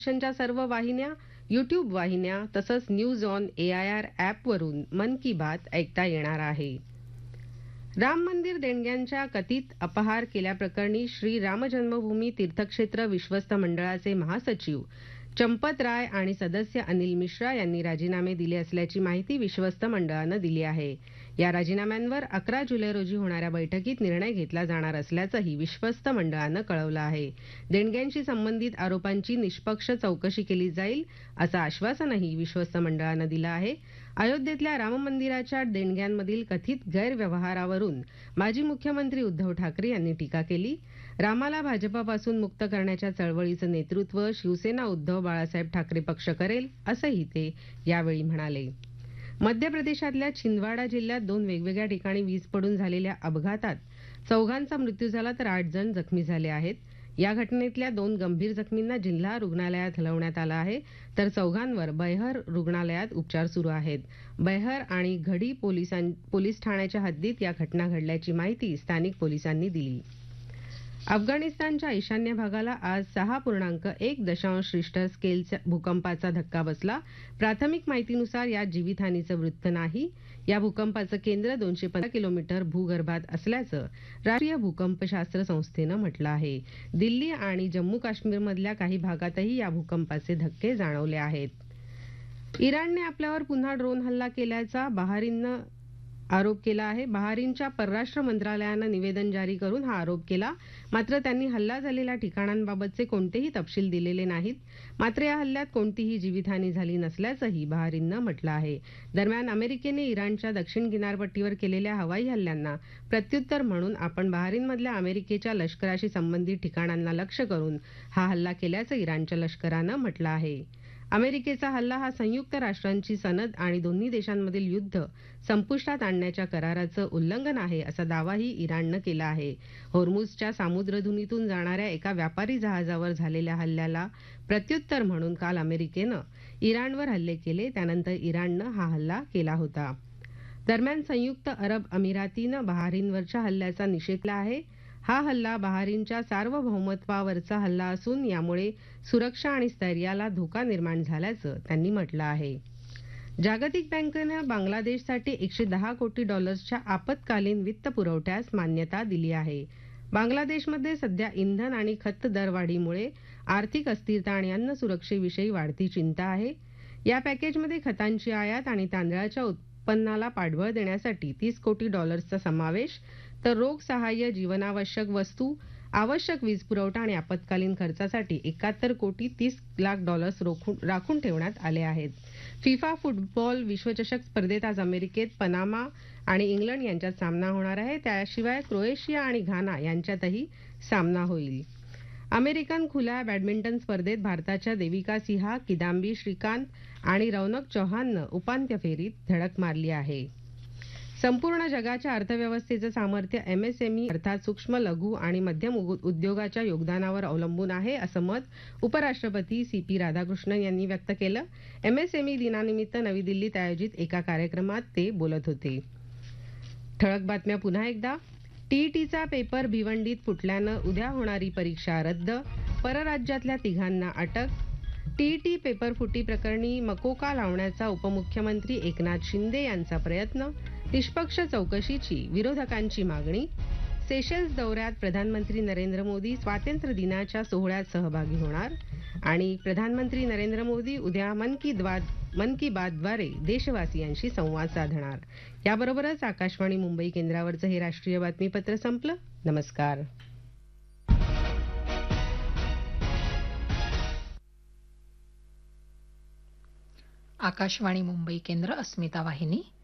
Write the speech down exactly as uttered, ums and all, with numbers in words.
च्या सर्व वाहिन्या, यूट्यूब वाहिन्या तसंच न्यूज ऑन एआयआर ॲपवरून मन की बात ऐकता येणार आहे. राम मंदिर देणग्यांच्या कथित अपहार केल्याप्रकरणी श्री राम जन्मभूमी तीर्थक्षेत्र विश्वस्त मंडळाचे महासचिव चंपत राय आणि सदस्य अनिल मिश्रा यांनी राजीनामे दिले असल्याची माहिती विश्वस्त मंडळानं दिली आहे. या राजीनाम्यांवर अकरा जुलै रोजी होणाऱ्या बैठकीत निर्णय घेतला जाणार असल्याचंही विश्वस्त मंडळानं कळवलं आहे. देणग्यांशी संबंधित आरोपांची निष्पक्ष चौकशी केली जाईल असं आश्वासनही विश्वस्त मंडळानं दिलं आहे. अयोध्येतल्या राम मंदिराच्या देणग्यांमधील कथित गैरव्यवहारावरून माजी मुख्यमंत्री उद्धव ठाकरे यांनी टीका केली. रामाला भाजपापासून मुक्त करण्याच्या चळवळीचं नेतृत्व शिवसेना उद्धव बाळासाहेब ठाकरे पक्ष करेल असंही ते यावेळी म्हणाले. मध्य प्रदेशातल्या छिंदवाडा जिल्ह्यात दोन वेगवेगळ्या ठिकाणी वीज पडून झालेल्या अपघातात चौघांचा मृत्यू झाला तर आठ जण जखमी झाले आहेत. या घटनेतल्या दोन गंभीर जखमींना जिल्हा रुग्णालयात हलवण्यात आलं आहे तर चौघांवर बैहर रुग्णालयात उपचार सुरू आहेत. बैहर आणि घडी पोलीस ठाण्याच्या हद्दीत या घटना घडल्याची माहिती स्थानिक पोलिसांनी दिली. अफगाणिस्तानच्या ईशान्य भागाला आज सहा पूर्णांक एक दशांश रिश्टर स्केलच्या भूकंपाचा धक्का बसला. प्राथमिक माहितीनुसार यात जीवितहानीचं वृत्त नाही. या भूकंपाचं केंद्र दोनशे पंधरा किलोमीटर भूगर्भात असल्याचं राष्ट्रीय भूकंपशास्त्र संस्थेनं म्हटलं आहे. दिल्ली आणि जम्मू काश्मीरमधल्या काही भागातही या भूकंपाचे धक्के जाणवले आहेत. इराणने आपल्यावर पुन्हा ड्रोन हल्ला केल्याचा बहारीननं आरोप केला आहे. बहारीनच्या परराष्ट्र मंत्रालयानं निवेदन जारी करून हा आरोप केला. मात्र त्यांनी हल्ला झालेल्या ठिकाणांबाबतचे कोणतेही तपशील दिलेले नाहीत. मात्र या हल्ल्यात कोणतीही जीवितहानी झाली नसल्याचंही बहारीननं म्हटलं आहे. दरम्यान अमेरिकेने इराणच्या दक्षिण किनारपट्टीवर केलेल्या हवाई हल्ल्यांना प्रत्युत्तर म्हणून आपण बहारीनमधल्या अमेरिकेच्या लष्कराशी संबंधित ठिकाणांना लक्ष्य करून हा हल्ला केल्याचं इराणच्या लष्करानं म्हटलं आहे. अमेरिकेचा हल्ला हा संयुक्त राष्ट्रांची सनद आणि दोन्ही देशांमधील युद्ध संपुष्टात आणण्याच्या कराराचं उल्लंघन आहे असा दावाही इराणनं केला आहे. होर्मुझच्या सामुद्रधुनीतून जाणाऱ्या एका व्यापारी जहाजावर झालेल्या हल्ल्याला प्रत्युत्तर म्हणून काल अमेरिकेनं इराणवर हल्ले केले. त्यानंतर इराणनं हा हल्ला केला होता. दरम्यान संयुक्त अरब अमिरातीनं बहारीनवरच्या हल्ल्याचा निषेध केला आहे. हा हल्ला बहारीनच्या सार्वभौमत्वावरचा हल्ला असून यामुळे सुरक्षा आणि स्थैर्याला धोका निर्माण झाल्याचं त्यांनी म्हटलं आहे. जागतिक बँकेनं बांगलादेशसाठी एकशे दहा कोटी डॉलर्सच्या आपत्कालीन वित्त पुरवठ्यास मान्यता दिली आहे. बांगलादेशमध्ये सध्या इंधन आणि खत दरवाढीमुळे आर्थिक अस्थिरता आणि अन्न सुरक्षेविषयी वाढती चिंता आहे. या पॅकेजमध्ये खतांची आयात आणि तांदळाच्या उत्पन्नाला पाठबळ देण्यासाठी तीस कोटी डॉलर्सचा समावेश तर रोख सहाय्य, जीवनावश्यक वस्तू, आवश्यक वीज पुरवठा आणि आपत्कालीन खर्चासाठी एकाहत्तर कोटी तीस लाख डॉलर्स राखून ठेवण्यात आले आहेत. फिफा फुटबॉल विश्वचषक स्पर्धेत आज अमेरिकेत पनामा आणि इंग्लंड यांच्यात सामना होणार आहे. त्याशिवाय क्रोएशिया आणि घाना यांच्यातही सामना होईल. अमेरिकन खुल्या बॅडमिंटन स्पर्धेत भारताच्या देविका सिंह, किदांबी श्रीकांत आणि रौनक चौहाननं उपांत्य फेरीत धडक मारली आहे. संपूर्ण जगाच्या अर्थव्यवस्थेचं सामर्थ्य एमएसएमई अर्थात सूक्ष्म, लघु आणि मध्यम उद्योगाच्या योगदानावर अवलंबून आहे असं मत उपराष्ट्रपती सी पी राधाकृष्णन यांनी व्यक्त केलं. एमएसएमई दिनानिमित्त नवी दिल्लीत आयोजित एका कार्यक्रमात ते बोलत होते. ठळक बातम्या पुन्हा एकदा. टीईटीचा पेपर भिवंडीत फुटल्यानं उद्या होणारी परीक्षा रद्द. परराज्यातल्या तिघांना अटक. टीईटी पेपर फुटी प्रकरणी मकोका लावण्याचा उपमुख्यमंत्री एकनाथ शिंदे यांचा प्रयत्न. निष्पक्ष चौकशीची विरोधकांची मागणी. सेशेल्स दौऱ्यात प्रधानमंत्री नरेंद्र मोदी स्वातंत्र्य दिनाच्या सोहळ्यात सहभागी होणार. आणि प्रधानमंत्री नरेंद्र मोदी उद्या मन की बात मन की बातद्वारे देशवासियांशी संवाद साधणार. याबरोबरच आकाशवाणी मुंबई केंद्रावरचं हे राष्ट्रीय बातमीपत्र संपलं. नमस्कार. आकाशवाणी मुंबई केंद्र, अस्मिता वाहिनी.